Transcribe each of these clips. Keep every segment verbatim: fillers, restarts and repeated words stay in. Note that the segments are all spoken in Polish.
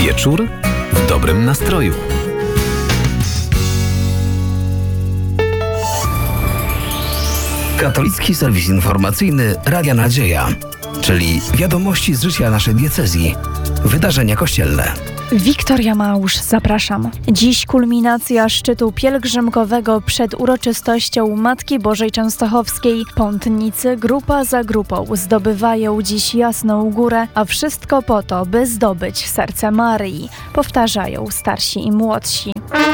Wieczór w dobrym nastroju. Katolicki serwis informacyjny Radia Nadzieja, czyli wiadomości z życia naszej diecezji, wydarzenia kościelne. Wiktoria Małusz, zapraszam. Dziś kulminacja szczytu pielgrzymkowego przed uroczystością Matki Bożej Częstochowskiej. Pątnicy grupa za grupą zdobywają dziś Jasną Górę, a wszystko po to, by zdobyć serce Maryi, powtarzają starsi i młodsi.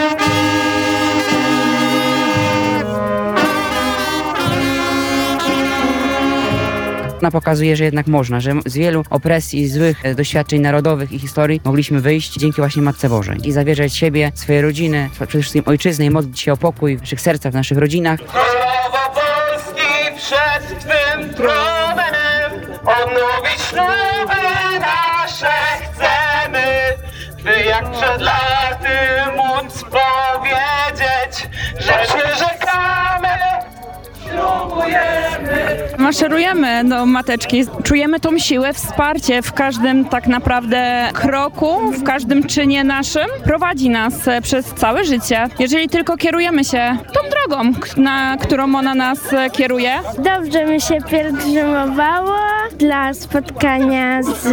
Ona pokazuje, że jednak można, że z wielu opresji, złych doświadczeń narodowych i historii mogliśmy wyjść dzięki właśnie Matce Bożej i zawierzać siebie, swoje rodziny, przede wszystkim ojczyznę i modlić się o pokój w naszych sercach, w naszych rodzinach. Królowo Polski przed Twym tronem, odnowić śluby nasze chcemy, by jak przed laty móc powiedzieć, że przyrzekamy, ślubujemy. Maszerujemy do Mateczki, czujemy tą siłę, wsparcie w każdym tak naprawdę kroku, w każdym czynie naszym. Prowadzi nas przez całe życie. Jeżeli tylko kierujemy się tą drogą, na którą ona nas kieruje. Dobrze mi się pielgrzymowało dla spotkania z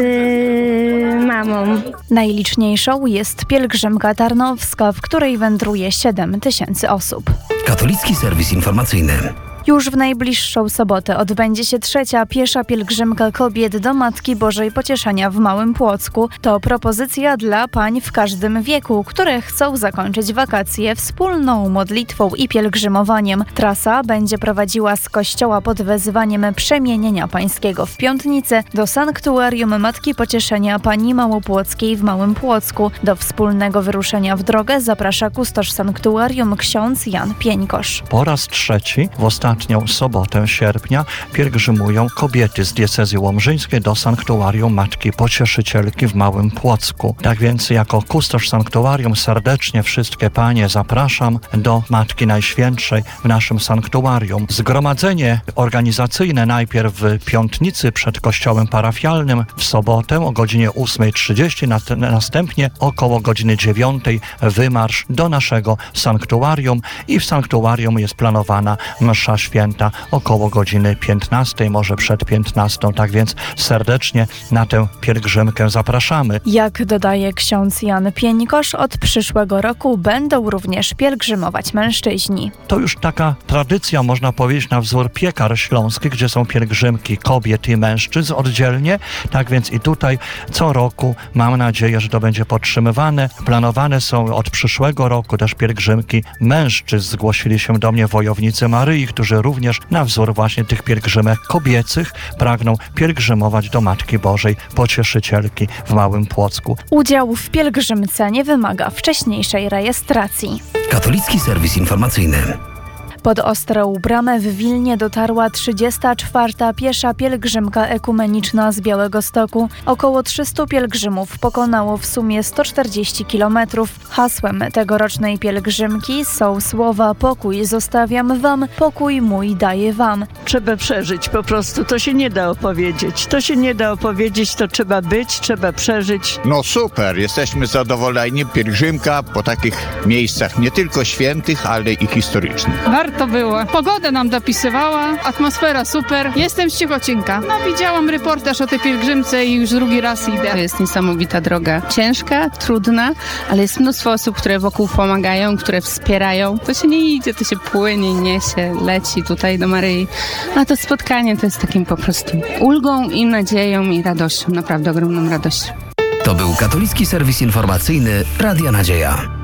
mamą. Najliczniejszą jest pielgrzymka tarnowska, w której wędruje siedem tysięcy osób. Katolicki serwis informacyjny. Już w najbliższą sobotę odbędzie się trzecia piesza pielgrzymka kobiet do Matki Bożej Pocieszenia w Małym Płocku. To propozycja dla pań w każdym wieku, które chcą zakończyć wakacje wspólną modlitwą i pielgrzymowaniem. Trasa będzie prowadziła z kościoła pod wezwaniem Przemienienia Pańskiego w Piątnicy do sanktuarium Matki Pocieszenia Pani Małopłockiej w Małym Płocku. Do wspólnego wyruszenia w drogę zaprasza kustosz sanktuarium ksiądz Jan Pieńkosz. Po raz trzeci w ostatnim Ostatnią sobotę sierpnia pielgrzymują kobiety z diecezji łomżyńskiej do sanktuarium Matki Pocieszycielki w Małym Płocku. Tak więc jako kustosz sanktuarium serdecznie wszystkie panie zapraszam do Matki Najświętszej w naszym sanktuarium. Zgromadzenie organizacyjne najpierw w Piątnicy przed kościołem parafialnym w sobotę o godzinie ósmej trzydzieści, następnie około godziny dziewiątej wymarsz do naszego sanktuarium i w sanktuarium jest planowana msza święta około godziny piętnastej, może przed piętnastą. Tak więc serdecznie na tę pielgrzymkę zapraszamy. Jak dodaje ksiądz Jan Pieńkosz, od przyszłego roku będą również pielgrzymować mężczyźni. To już taka tradycja, można powiedzieć, na wzór piekar śląskich, gdzie są pielgrzymki kobiet i mężczyzn oddzielnie. Tak więc i tutaj co roku mam nadzieję, że to będzie podtrzymywane. Planowane są od przyszłego roku też pielgrzymki mężczyzn. Zgłosili się do mnie wojownicy Maryi, którzy również na wzór właśnie tych pielgrzymek kobiecych pragną pielgrzymować do Matki Bożej Pocieszycielki w Małym Płocku. Udział w pielgrzymce nie wymaga wcześniejszej rejestracji. Katolicki serwis informacyjny. Pod Ostrą Bramę w Wilnie dotarła trzydziesta czwarta piesza pielgrzymka ekumeniczna z Białegostoku. Około trzystu pielgrzymów pokonało w sumie sto czterdzieści kilometrów. Hasłem tegorocznej pielgrzymki są słowa: pokój zostawiam wam, pokój mój daję wam. Trzeba przeżyć po prostu, to się nie da opowiedzieć. To się nie da opowiedzieć, to trzeba być, trzeba przeżyć. No super, jesteśmy zadowoleni. Pielgrzymka po takich miejscach nie tylko świętych, ale i historycznych. Warto było. Pogoda nam dopisywała, atmosfera super. Jestem z Cichocinka. No widziałam reportaż o tej pielgrzymce i już drugi raz idę. To jest niesamowita droga. Ciężka, trudna, ale jest mnóstwo osób, które wokół pomagają, które wspierają. To się nie idzie, to się płynie, niesie, leci tutaj do Maryi. A to spotkanie to jest takim po prostu ulgą i nadzieją i radością, naprawdę ogromną radością. To był katolicki serwis informacyjny Radia Nadzieja.